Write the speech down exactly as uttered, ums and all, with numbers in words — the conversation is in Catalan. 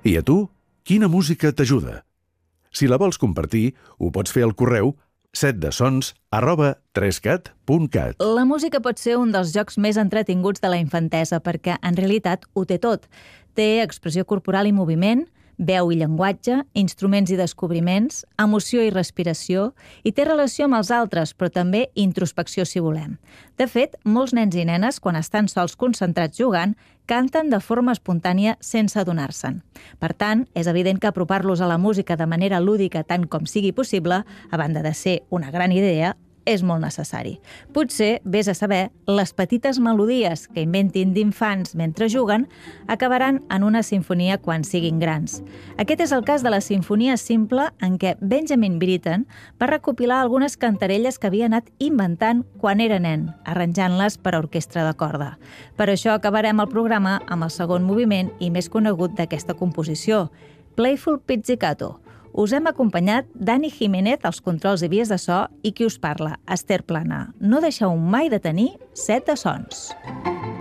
I a tu, quina música t'ajuda? Si la vols compartir, ho pots fer al correu setdesons arroba trescat punt cat. La música pot ser un dels jocs més entretinguts de la infantesa perquè, en realitat, ho té tot. Té expressió corporal i moviment, veu i llenguatge, instruments i descobriments, emoció i respiració, i té relació amb els altres, però també introspecció, si volem. De fet, molts nens i nenes, quan estan sols concentrats jugant, canten de forma espontània sense adonar-se'n. Per tant, és evident que apropar-los a la música de manera lúdica tant com sigui possible, a banda de ser una gran idea, és molt necessari. Potser, vés a saber, les petites melodies que inventin d'infants mentre juguen acabaran en una sinfonia quan siguin grans. Aquest és el cas de la sinfonia simple en què Benjamin Britten va recopilar algunes cantarelles que havia anat inventant quan era nen, arranjant-les per a orquestra de corda. Per això acabarem el programa amb el segon moviment i més conegut d'aquesta composició, Playful Pizzicato. Us hem acompanyat Dani Jiménez als controls i vies de so i qui us parla, Esther Plana. No deixeu mai de tenir set de sons.